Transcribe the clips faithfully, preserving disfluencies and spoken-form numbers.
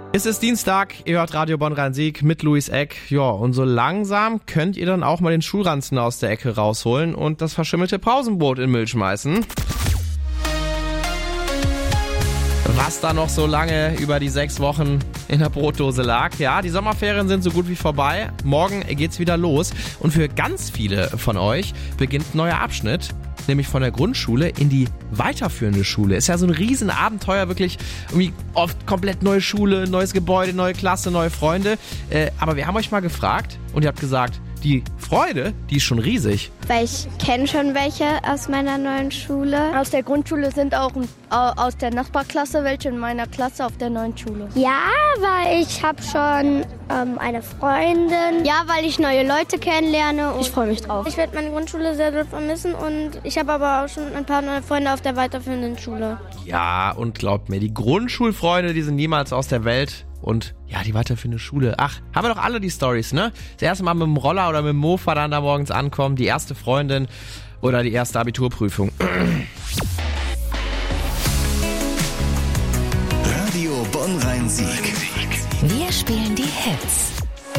Es ist Dienstag, ihr hört Radio Bonn-Rhein-Sieg mit Luis Eck. Ja, und so langsam könnt ihr dann auch mal den Schulranzen aus der Ecke rausholen und das verschimmelte Pausenbrot in den Müll schmeißen. Was da noch so lange über die sechs Wochen in der Brotdose lag. Ja, die Sommerferien sind so gut wie vorbei. Morgen geht's wieder los. Und für ganz viele von euch beginnt ein neuer Abschnitt. Nämlich von der Grundschule in die weiterführende Schule. Ist ja so ein Riesenabenteuer, wirklich irgendwie oft komplett neue Schule, neues Gebäude, neue Klasse, neue Freunde. Äh, aber wir haben euch mal gefragt und ihr habt gesagt, die Freude, die ist schon riesig. Weil ich kenne schon welche aus meiner neuen Schule. Aus der Grundschule sind auch aus der Nachbarklasse welche in meiner Klasse auf der neuen Schule. Ja, weil ich habe schon ähm, eine Freundin. Ja, weil ich neue Leute kennenlerne. Und ich freue mich drauf. Ich werde meine Grundschule sehr doll vermissen und ich habe aber auch schon ein paar neue Freunde auf der weiterführenden Schule. Ja, und glaubt mir, die Grundschulfreunde, die sind niemals aus der Welt. Und ja, die weiterführende Schule. Ach, haben wir doch alle die Storys, ne? Das erste Mal mit dem Roller oder mit dem Mofa dann da morgens ankommen, die erste Freundin oder die erste Abiturprüfung. Radio Bonn-Rhein-Sieg. Wir spielen die Hits.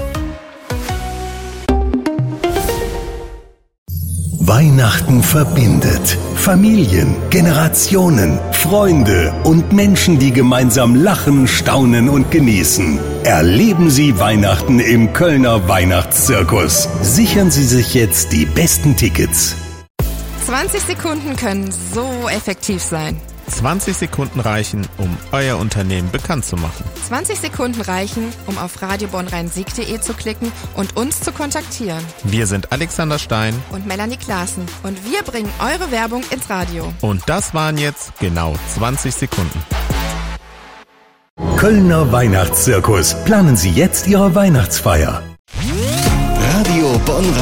Weihnachten verbindet. Familien, Generationen, Freunde und Menschen, die gemeinsam lachen, staunen und genießen. Erleben Sie Weihnachten im Kölner Weihnachtszirkus. Sichern Sie sich jetzt die besten Tickets. zwanzig Sekunden können so effektiv sein. zwanzig Sekunden reichen, um euer Unternehmen bekannt zu machen. zwanzig Sekunden reichen, um auf radio bonn rhein sieg punkt de zu klicken und uns zu kontaktieren. Wir sind Alexander Stein und Melanie Klaassen und wir bringen eure Werbung ins Radio. Und das waren jetzt genau zwanzig Sekunden. Kölner Weihnachtszirkus. Planen Sie jetzt Ihre Weihnachtsfeier. Radio Bonn